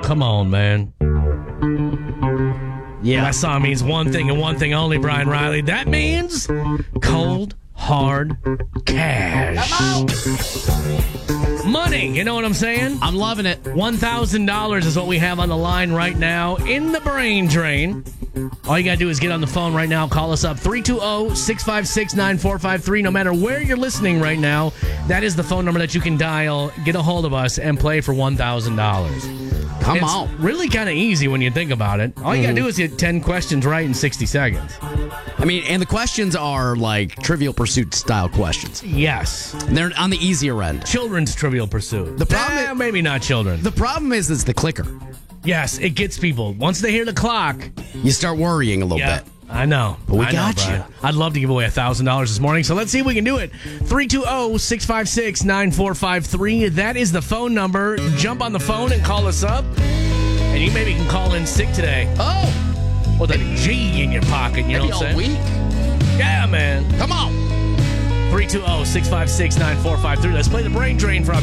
come on, man. Yeah. That song means one thing and one thing only, Brian Riley. That means cold, hard cash. Money, you know what I'm saying? I'm loving it. $1,000 is what we have on the line right now in the brain drain. All you got to do is get on the phone right now. Call us up, 320-656-9453. No matter where you're listening right now, that is the phone number that you can dial, get a hold of us, and play for $1,000. Come It's on. really kind of easy when you think about it. All you got to do is get 10 questions right in 60 seconds. I mean, and the questions are like Trivial Pursuit style questions. Yes. They're on the easier end. Children's Trivial Pursuit. The problem maybe not children. The problem is it's the clicker. Yes, it gets people. Once they hear the clock, You start worrying a little bit. I know. But we I know, got Brian. you. I'd love to give away $1,000 this morning, so let's see if we can do it. 320-656-9453. That is the phone number. Jump on the phone and call us up. And you maybe can call in sick today. Oh, With a G in your pocket, you know maybe what a I'm saying? week. Yeah, man. Come on. 320-656-9453. Let's play the brain drain for